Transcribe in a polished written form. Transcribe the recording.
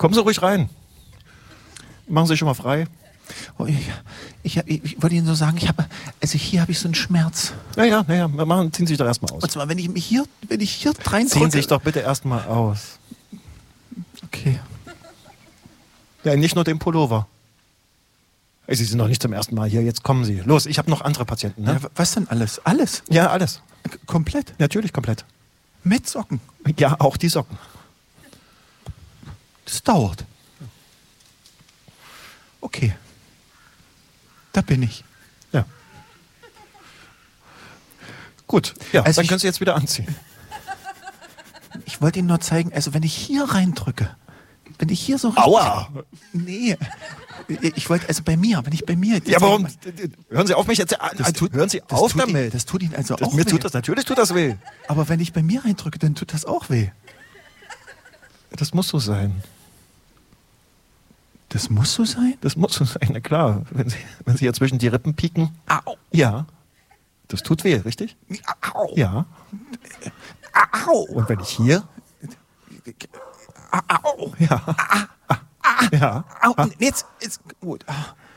Kommen Sie ruhig rein. Machen Sie sich schon mal frei. Oh, ich wollte Ihnen so sagen, hier habe ich so einen Schmerz. Naja, ziehen Sie sich doch erstmal aus. Und zwar, wenn ich hier reindrücke. Ziehen Sie sich doch bitte erstmal aus. Okay. Ja, nicht nur den Pullover. Sie sind noch nicht zum ersten Mal hier, jetzt kommen Sie. Los, ich habe noch andere Patienten. Ne? Ja, was denn alles? Alles? Ja, alles. Komplett? Natürlich komplett. Mit Socken? Ja, auch die Socken. Das dauert. Okay. Da bin ich. Ja. Gut, ja, also dann können Sie jetzt wieder anziehen. Ich wollte Ihnen nur zeigen, also wenn ich hier reindrücke, wenn ich hier so... Aua! Nee. Ich wollte, also wenn ich bei mir... Ja, warum? Hören Sie auf mich jetzt... hören Sie auf damit. Das tut Ihnen also auch mir weh. Natürlich tut das weh. Aber wenn ich bei mir reindrücke, dann tut das auch weh. Das muss so sein. Das muss so sein? Das muss so sein, na klar. Wenn Sie hier zwischen die Rippen pieken. Au. Ja. Das tut weh, richtig? Au. Ja. Au. Und wenn ich hier... Au. Ja. Ja. Au. Jetzt gut.